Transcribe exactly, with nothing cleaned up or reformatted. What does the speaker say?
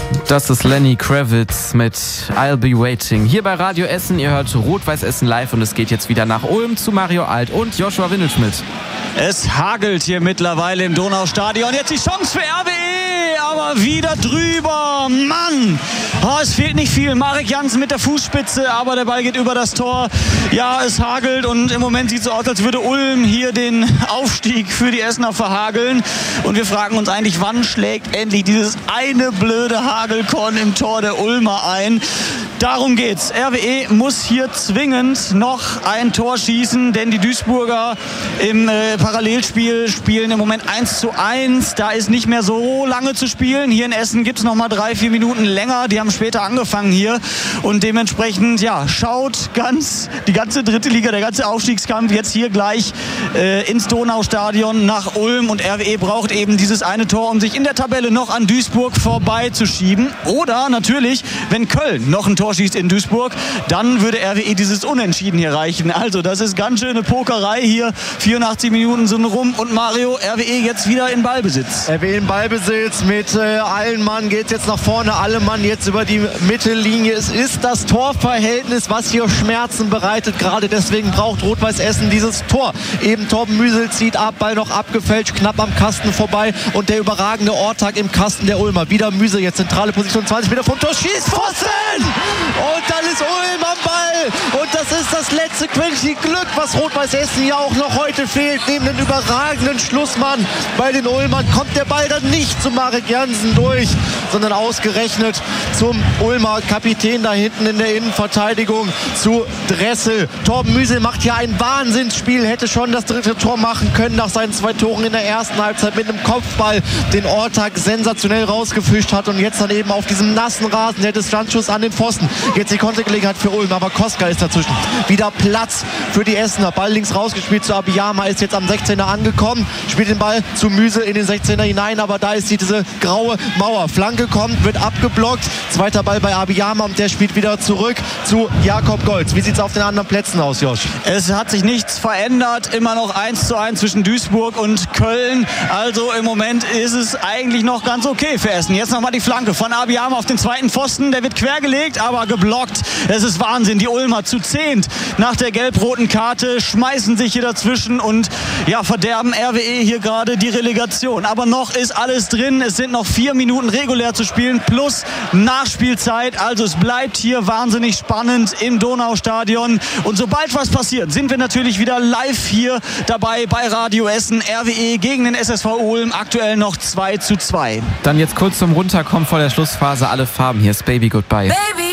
Das ist Lenny Kravitz mit I'll Be Waiting. Hier bei Radio Essen, ihr hört Rot-Weiß Essen live und es geht jetzt wieder nach Ulm zu Mario Alt und Joshua Windelschmidt. Es hagelt hier mittlerweile im Donaustadion. Jetzt die Chance für R W E, aber wieder drüber. Mann, oh, es fehlt nicht viel. Marek Jansen mit der Fußspitze, aber der Ball geht über das Tor. Ja, es hagelt und im Moment sieht es so aus, als würde Ulm hier den Aufstieg für die Essener verhageln. Und wir fragen uns eigentlich, wann schlägt endlich dieses eine blöde Hagelkorn im Tor der Ulmer ein? Darum geht's. R W E muss hier zwingend noch ein Tor schießen, denn die Duisburger im äh, Parallelspiel spielen im Moment eins zu eins. Da ist nicht mehr so lange zu spielen. Hier in Essen gibt es noch mal drei, vier Minuten länger. Die haben später angefangen hier. Und dementsprechend, ja, schaut ganz die ganze dritte Liga, der ganze Aufstiegskampf jetzt hier gleich äh, ins Donaustadion nach Ulm. Und R W E braucht eben dieses eine Tor, um sich in der Tabelle noch an Duisburg vorbeizuschieben. Oder natürlich, wenn Köln noch ein Tor schießt in Duisburg, dann würde R W E dieses Unentschieden hier reichen. Also das ist ganz schöne Pokerei hier. vierundachtzig Minuten sind rum und Mario, R W E jetzt wieder in Ballbesitz. R W E in Ballbesitz mit äh, allen Mann geht jetzt nach vorne, alle Mann jetzt über die Mittellinie. Es ist das Torverhältnis, was hier Schmerzen bereitet. Gerade deswegen braucht Rot-Weiß Essen dieses Tor. Eben Torben Müsel zieht ab, Ball noch abgefälscht, knapp am Kasten vorbei und der überragende Ortag im Kasten der Ulmer. Wieder Müsel, jetzt zentrale Position, zwanzig Meter vom Tor, schießt Pfosten! Und dann ist Ulm am Ball. Und das ist das letzte Quäntchen Glück, was Rot-Weiß Essen ja auch noch heute fehlt. Neben dem überragenden Schlussmann bei den Ulmern kommt der Ball dann nicht zu Marek Jansen durch, sondern ausgerechnet zum Ulmer Kapitän da hinten in der Innenverteidigung, zu Dressel. Torben Müsel macht hier ein Wahnsinnsspiel, hätte schon das dritte Tor machen können nach seinen zwei Toren in der ersten Halbzeit mit einem Kopfball, den Ortag sensationell rausgefischt hat und jetzt dann eben auf diesem nassen Rasen der Distanzschuss an den Pfosten. Jetzt die Kontergelegenheit für Ulm, aber Koska ist dazwischen. Wieder Platz für die Essener. Ball links rausgespielt zu Abiyama, ist jetzt am sechzehner angekommen, spielt den Ball zu Müsel in den sechzehner hinein, aber da ist diese graue Mauer. Flanke kommt, wird abgeblockt. Zweiter Ball bei Abiyama und der spielt wieder zurück zu Jakob Golz. Wie sieht es auf den anderen Plätzen aus, Josh? Es hat sich nichts verändert. Immer noch eins zu eins zwischen Duisburg und Köln. Also im Moment ist es eigentlich noch ganz okay für Essen. Jetzt nochmal die Flanke von Abiyama auf den zweiten Pfosten. Der wird quergelegt, aber geblockt. Es ist Wahnsinn. Die Ulmer zu zehnt nach der gelb-roten Karte schmeißen sich hier dazwischen und ja, verderben R W E hier gerade die Relegation. Aber noch ist alles drin. Es sind noch vier Minuten regulär zu spielen plus Nachspielzeit. Also es bleibt hier wahnsinnig spannend im Donaustadion. Und sobald was passiert, sind wir natürlich wieder live hier dabei bei Radio Essen. R W E gegen den S S V Ulm. Aktuell noch zwei zu zwei. Dann jetzt kurz zum Runterkommen vor der Schlussphase. Alle Farben. Hier ist Baby Goodbye. Baby.